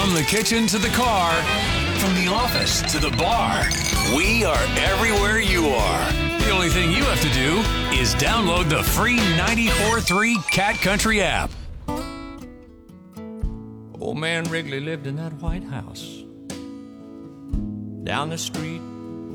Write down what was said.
From the kitchen to the car, from the office to the bar, we are everywhere you are. The only thing you have to do is download the free 94.3 Cat Country app. Old man Wrigley lived in that White House. Down the street